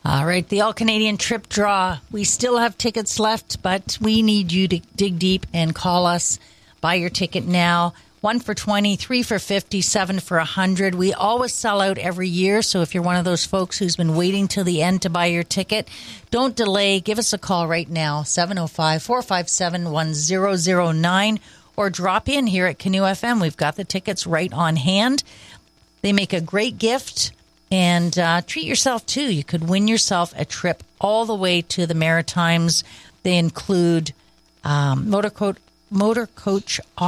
All right, the All-Canadian Trip Draw. We still have tickets left, but we need you to dig deep and call us. Buy your ticket now. 1 for 20, 3 for 50, 7 for 100. We always sell out every year, so if you're one of those folks who's been waiting till the end to buy your ticket, don't delay. Give us a call right now, 705-457-1009, or drop in here at Canoe FM. We've got the tickets right on hand. They make a great gift. And treat yourself, too. You could win yourself a trip all the way to the Maritimes. They include motor coach